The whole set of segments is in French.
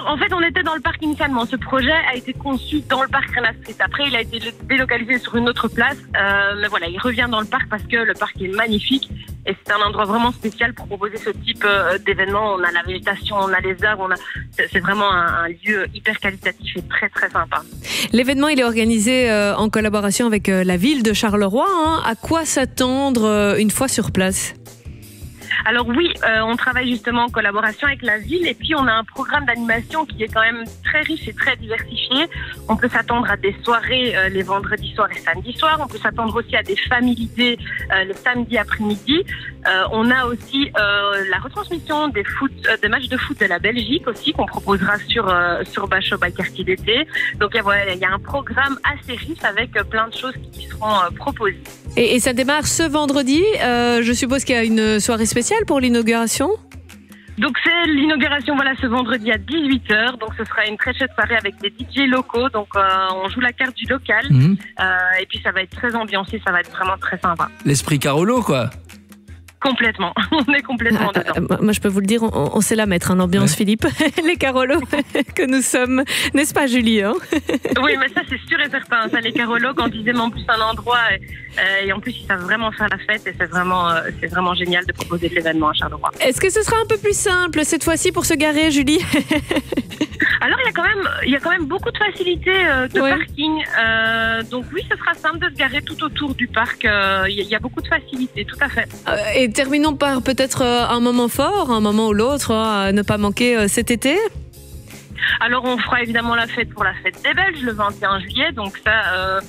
en fait, on était dans le parc initialement. Ce projet a été conçu dans le parc Rana Street. Après, il a été délocalisé sur une autre place. Mais voilà, il revient dans le parc parce que le parc est magnifique. Et c'est un endroit vraiment spécial pour proposer ce type d'événement. On a la végétation, on a les arbres, c'est vraiment un lieu hyper qualitatif et très très sympa. L'événement, il est organisé en collaboration avec la ville de Charleroi. À quoi s'attendre une fois sur place ? Alors oui, on travaille justement en collaboration avec la ville et puis on a un programme d'animation qui est quand même très riche et très diversifié. On peut s'attendre à des soirées les vendredis soirs et samedis soirs. On peut s'attendre aussi à des family days le samedi après-midi. On a aussi la retransmission des matchs de foot de la Belgique aussi qu'on proposera sur Bachot by Quartier d'été. Donc il y a un programme assez riche avec plein de choses qui seront proposées. Et ça démarre ce vendredi. Je suppose qu'il y a une soirée spéciale pour l'inauguration ? Donc c'est l'inauguration ce vendredi à 18h. Donc ce sera une très chouette soirée avec des DJ locaux. Donc on joue la carte du local. Et puis ça va être très ambiancé, ça va être vraiment très sympa. L'esprit Carolo, quoi. Complètement, on est complètement dedans. Moi, je peux vous le dire, on sait la mettre, l'ambiance, Philippe. Les Carolos que nous sommes, n'est-ce pas, Julie ? Oui, mais ça, c'est sûr et certain. Ça, les Carolos, quand ils aiment en plus un endroit, et en plus, ils savent vraiment faire la fête, et c'est vraiment génial de proposer l'événement à Charleroi. Est-ce que ce sera un peu plus simple cette fois-ci pour se garer, Julie ? Alors, il y a quand même beaucoup de facilités de parking. Donc oui, ce sera simple de se garer tout autour du parc. Il y a beaucoup de facilités, tout à fait. Et terminons par peut-être un moment fort, un moment ou l'autre, à ne pas manquer cet été. Alors, on fera évidemment la fête pour la fête des Belges le 21 juillet. Donc ça,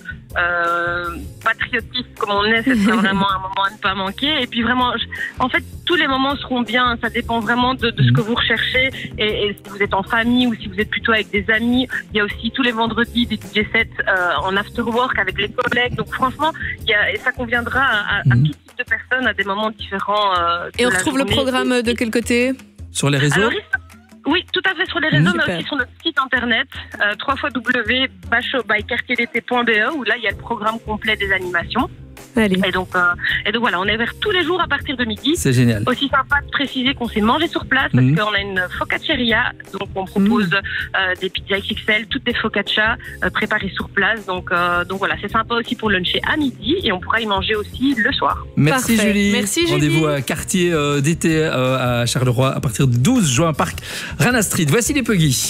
patriotique comme on est, ce sera vraiment un moment à ne pas manquer. Et puis vraiment, en fait, tous les moments seront bien. Ça dépend vraiment de ce que vous recherchez. Et si vous êtes en famille ou si vous êtes plutôt avec des amis, il y a aussi tous les vendredis des DJ sets en after work avec les collègues. Donc franchement, ça conviendra à tout type de personnes à des moments différents. Et on retrouve le programme de quel côté ? Sur les réseaux ? Oui, tout à fait sur les réseaux, Super. mais aussi sur notre site internet www.bachotbyquartierdeté.be où là il y a le programme complet des animations. Allez. Et donc voilà, on est ouvert tous les jours à partir de midi. C'est génial. Aussi sympa de préciser qu'on sait manger sur place parce qu'on a une focacceria, donc on propose des pizzas XXL, toutes des focaccias préparées sur place. Donc voilà, c'est sympa aussi pour luncher à midi et on pourra y manger aussi le soir. Merci Parfait. Julie. Merci, Julie. Rendez-vous à Quartier d'été à Charleroi à partir du 12 juin, parc Rana Street. Voici les Puggy.